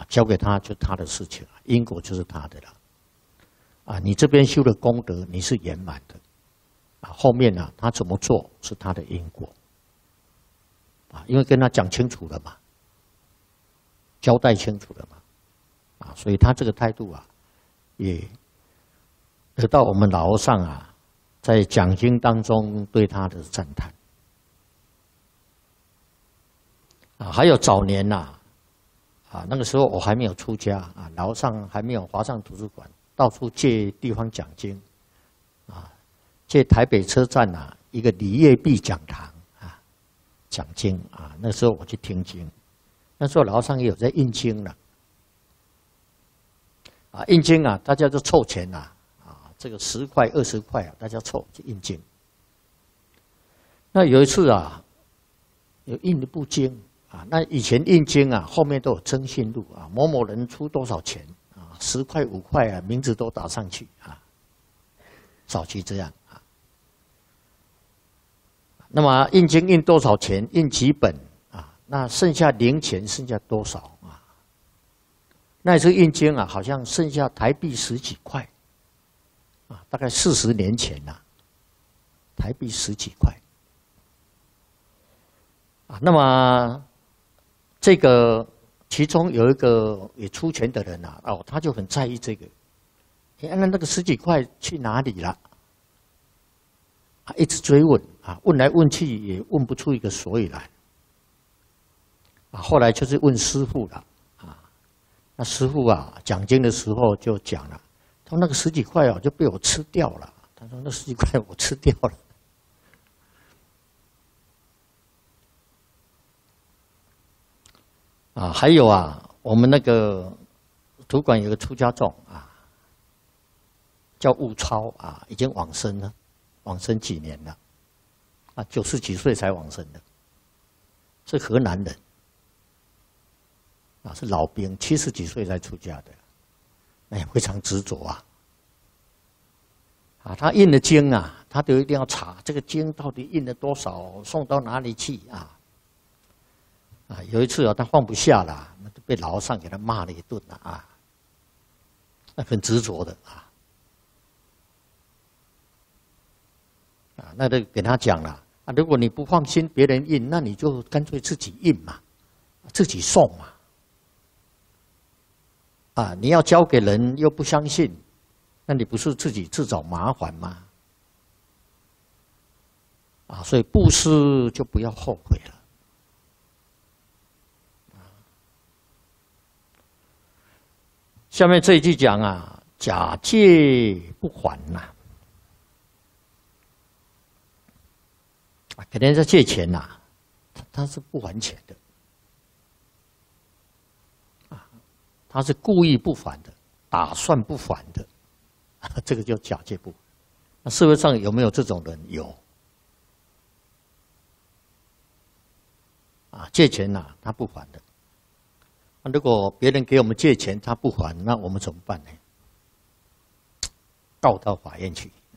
交给他就他的事情了，因果就是他的了。啊，你这边修的功德你是圆满的，啊，后面呢他怎么做是他的因果，啊，因为跟他讲清楚了嘛，交代清楚了嘛，啊，所以他这个态度啊，也得到我们老和尚啊，在讲经当中对他的赞叹。啊，还有早年呐，那个时候我还没有出家啊，老和尚还没有华上图书馆，到处借地方讲经，啊，借台北车站呐一个李业碧讲堂啊讲经啊，那时候我去听经，那时候老和尚也有在印经了，啊，印经啊，大家都凑钱呐，啊，这个10块20块啊，大家凑去印经。那有一次啊，有印一部经。啊，那以前印经啊，后面都有征信录啊，某某人出多少钱啊，10块5块啊，名字都打上去啊。早期这样啊。那么印经印多少钱？印几本啊？那剩下零钱剩下多少啊？那一次印经啊，好像剩下台币10几块啊，大概40年前呐，台币10几块啊。那么这个其中有一个也出钱的人啊，哦，他就很在意这个，那个10几块去哪里了？啊，一直追问啊，问来问去也问不出一个所以然。啊，后来就是问师父了啊，那师父啊讲经的时候就讲了，他说那个10几块啊就被我吃掉了，他说那10几块我吃掉了。啊，还有啊，我们那个图馆有个出家众啊，叫悟超啊，已经往生了，往生几年了，啊，90几岁才往生的，是河南人，啊，是老兵，70几岁才出家的，那也非常执着啊，啊，他印的经啊，他都一定要查这个经到底印了多少，送到哪里去啊。啊，有一次啊，他放不下了，被老和尚给他骂了一顿了啊，那很执着的啊，啊，那就给他讲了啊，如果你不放心别人印，那你就干脆自己印嘛，自己送嘛，啊，你要交给人又不相信，那你不是自己自找麻烦吗？啊，所以布施就不要后悔了。下面这一句讲啊，假借不还呐，啊，给人家借钱呐，他是不还钱的，啊，他是故意不还的，打算不还的，这个叫假借不还。那社会上有没有这种人？有，啊，借钱呐，他不还的。如果别人给我们借钱，他不还，那我们怎么办呢？告到法院去。